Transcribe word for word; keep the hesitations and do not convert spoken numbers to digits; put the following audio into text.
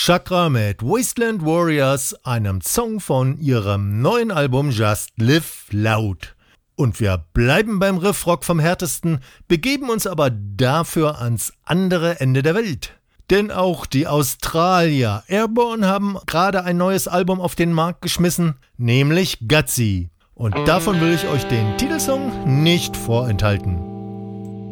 Chakra mit Wasteland Warriors, einem Song von ihrem neuen Album Just Live Loud. Und wir bleiben beim Riffrock vom Härtesten, begeben uns aber dafür ans andere Ende der Welt. Denn auch die Australier Airborne haben gerade ein neues Album auf den Markt geschmissen, nämlich Gutsy. Und davon will ich euch den Titelsong nicht vorenthalten.